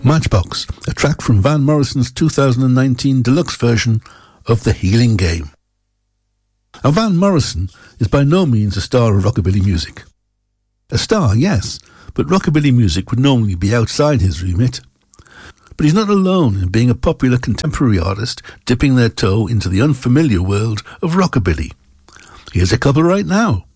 Matchbox, a track from Van Morrison's 2019 deluxe version of The Healing Game. Now, Van Morrison is by no means a star of rockabilly music. A star, yes, but rockabilly music would normally be outside his remit. But he's not alone in being a popular contemporary artist dipping their toe into the unfamiliar world of rockabilly. Here's a couple right now.